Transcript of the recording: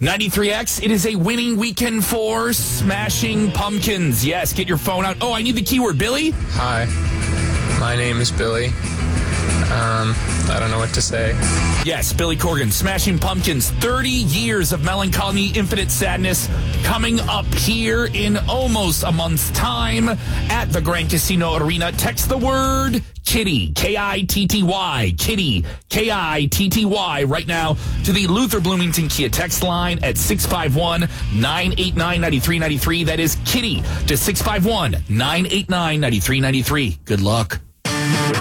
93X, it is a winning weekend for Smashing Pumpkins. Yes, get your phone out. Oh, I need the keyword. Billy? Hi, my name is Billy. I don't know what to say. Yes, Billy Corgan, Smashing Pumpkins, 30 years of melancholy, infinite sadness, coming up here in almost a month's time at the Grand Casino Arena. Text the word Kitty, K-I-T-T-Y, Kitty, K-I-T-T-Y, right now to the Luther Bloomington Kia text line at 651-989-9393. That is Kitty to 651-989-9393. Good luck.